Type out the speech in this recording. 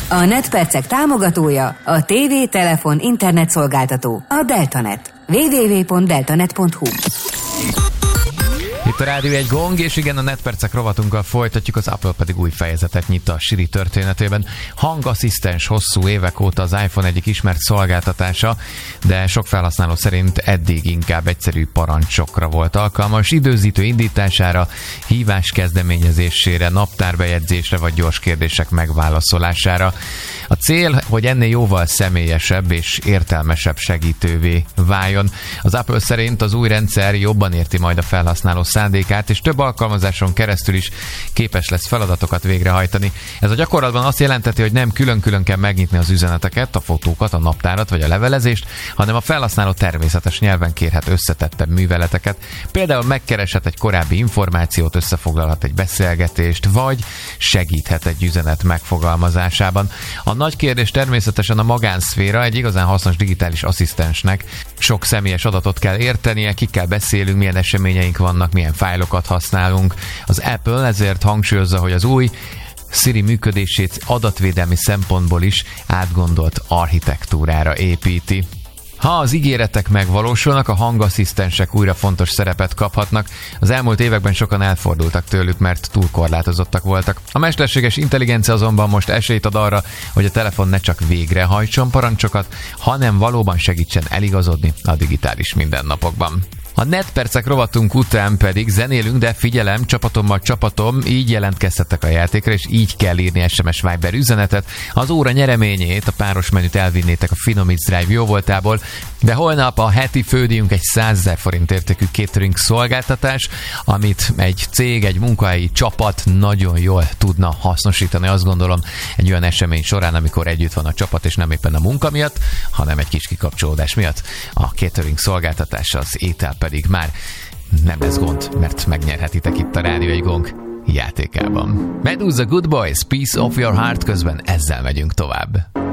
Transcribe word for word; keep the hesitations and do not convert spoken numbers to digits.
A Netpercek támogatója a tévé, telefon, internet szolgáltató, a Deltanet. double-u double-u double-u pont deltanet pont hu. Itt a Rádió egy gong, és igen, a Netpercek rovatunkkal folytatjuk, az Apple pedig új fejezetet nyit a Siri történetében. Hangasszisztens hosszú évek óta az iPhone egyik ismert szolgáltatása, de sok felhasználó szerint eddig inkább egyszerű parancsokra volt alkalmas, időzítő indítására, hívás kezdeményezésére, naptárbejegyzésre vagy gyors kérdések megválaszolására. A cél, hogy ennél jóval személyesebb és értelmesebb segítővé váljon. Az Apple szerint az új rendszer jobban érti majd a felhasználó szándékát, és több alkalmazáson keresztül is képes lesz feladatokat végrehajtani. Ez a gyakorlatban azt jelenteti, hogy nem külön-külön kell megnyitni az üzeneteket, a fotókat, a naptárat vagy a levelezést, hanem a felhasználó természetes nyelven kérhet összetettebb műveleteket. Például megkereshet egy korábbi információt, összefoglalhat egy beszélgetést, vagy segíthet egy üzenet megfogalmazásában. A nagy kérdés természetesen a magánszféra. Egy igazán hasznos digitális asszisztensnek sok személyes adatot kell értenie, kikkel beszélünk, milyen eseményeink vannak, milyen fájlokat használunk. Az Apple ezért hangsúlyozza, hogy az új Siri működését adatvédelmi szempontból is átgondolt architektúrára építi. Ha az ígéretek megvalósulnak, a hangasszisztensek újra fontos szerepet kaphatnak. Az elmúlt években sokan elfordultak tőlük, mert túl korlátozottak voltak. A mesterséges intelligencia azonban most esélyt ad arra, hogy a telefon ne csak végrehajtson parancsokat, hanem valóban segítsen eligazodni a digitális mindennapokban. A Netpercek rovatunk után pedig zenélünk, de figyelem, csapatommal csapatom, így jelentkeztetek a játékra, és így kell írni es em es Viber üzenetet. Az óra nyereményét, a páros menüt elvinnétek a Finomix Drive jóvoltából, de holnap a heti fődíjunk egy százezer forint értékű catering szolgáltatás, amit egy cég, egy munkahelyi csapat nagyon jól tudna hasznosítani, azt gondolom, egy olyan esemény során, amikor együtt van a csapat, és nem éppen a munka miatt, hanem egy kis kikapcsolódás miatt. A catering szolgáltatása, az étel pedig már nem lesz gond, mert megnyerhetitek itt a Rádió egy gong játékában. Medusa, Good Boys, Piece of Your Heart, közben ezzel megyünk tovább.